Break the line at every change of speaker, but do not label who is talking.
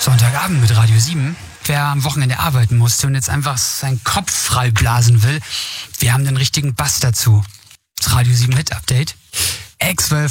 Sonntagabend mit Radio 7. Wer am Wochenende arbeiten musste und jetzt einfach seinen Kopf frei blasen will, wir haben den richtigen Bass dazu. Das Radio 7 Hit Update. X12